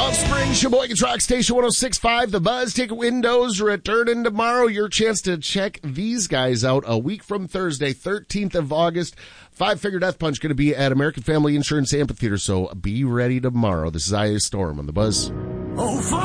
Offspring, Sheboygan's Rock Station 106.5. The Buzz Ticket windows returning tomorrow. Your chance to check these guys out a week from Thursday, 13th of August. Five Finger Death Punch going to be at American Family Insurance Amphitheater, so be ready tomorrow. This is IA Storm on The Buzz. Oh,